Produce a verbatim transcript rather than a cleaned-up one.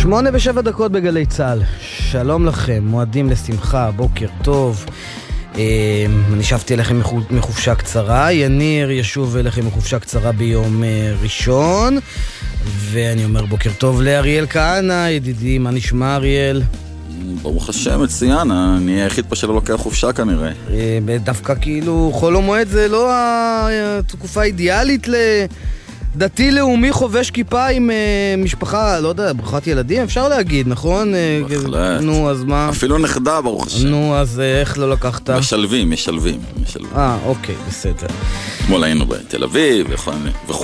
שמונה ושבע דקות בגלי צהל. שלום לכם, מועדים לשמחה, בוקר טוב. אני שבתי אליכם מחופשה קצרה, יניר ישוב אליכם מחופשה קצרה ביום ראשון, ואני אומר בוקר טוב לאריאל כהנא, ידידי, מה נשמע אריאל? ברוך השם, מצוין, אני היחיד פה שלא לוקח חופשה כנראה. דווקא כאילו חול המועד זה לא התקופה האידיאלית לדתי לאומי חובש כיפה עם משפחה, לא יודע, ברוכת ילדים, אפשר להגיד, נכון? בהחלט. נו, אז מה? אפילו נכדה, ברוך השם. נו, אז איך לא לקחת? משלבים, משלבים. אה, אוקיי, בסדר. אתמול היינו בתל אביב וכו'